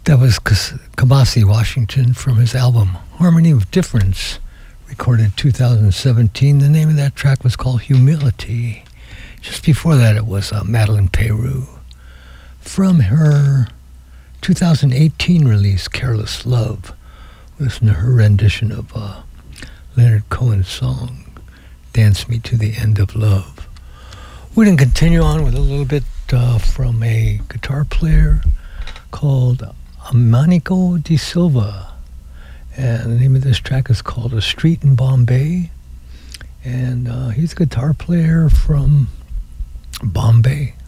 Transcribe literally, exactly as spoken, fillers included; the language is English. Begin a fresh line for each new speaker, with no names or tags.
That was Kamasi Washington from his album Harmony of Difference, recorded two thousand seventeen. The name of that track was called Humility. Just before that, it was uh, Madeline Peru from her two thousand eighteen release, Careless Love. Listen to her rendition of uh, Leonard Cohen's song, Dance Me to the End of Love. We're going to continue on with a little bit uh, from a guitar player called Amanico de Silva. And the name of this track is called A Street in Bombay. And uh, he's a guitar player from Bombay.